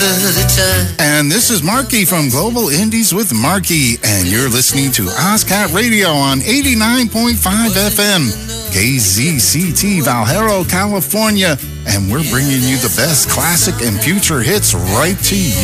And this is Marky from Global Indies with Marky, and you're listening to OzCat Radio on 89.5 FM, KZCT, Vallejo, California, and we're bringing you the best classic and future hits right to you.